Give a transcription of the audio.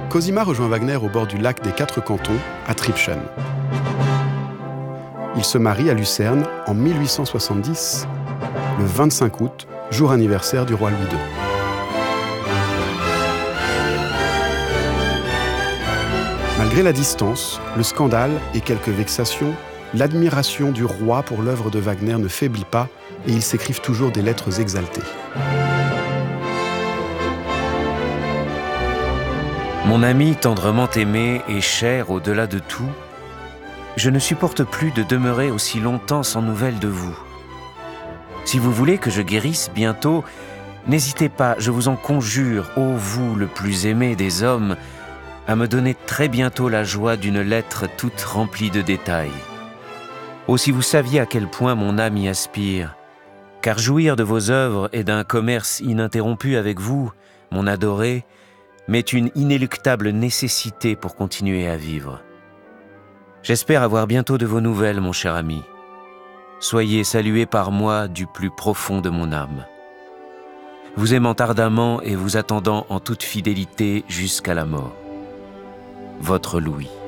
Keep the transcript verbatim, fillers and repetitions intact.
Cosima rejoint Wagner au bord du lac des Quatre Cantons, à Tribschen. Il se marie à Lucerne en mille huit cent soixante-dix, le vingt-cinq août, jour anniversaire du roi Louis deux. Malgré la distance, le scandale et quelques vexations, l'admiration du roi pour l'œuvre de Wagner ne faiblit pas et ils s'écrivent toujours des lettres exaltées. Mon ami tendrement aimé et cher au-delà de tout, je ne supporte plus de demeurer aussi longtemps sans nouvelles de vous. Si vous voulez que je guérisse bientôt, n'hésitez pas, je vous en conjure, ô vous le plus aimé des hommes, à me donner très bientôt la joie d'une lettre toute remplie de détails. Oh, si vous saviez à quel point mon âme y aspire, car jouir de vos œuvres et d'un commerce ininterrompu avec vous, mon adoré, m'est une inéluctable nécessité pour continuer à vivre. J'espère avoir bientôt de vos nouvelles, mon cher ami. Soyez salué par moi du plus profond de mon âme. Vous aimant ardemment et vous attendant en toute fidélité jusqu'à la mort. Votre Louis.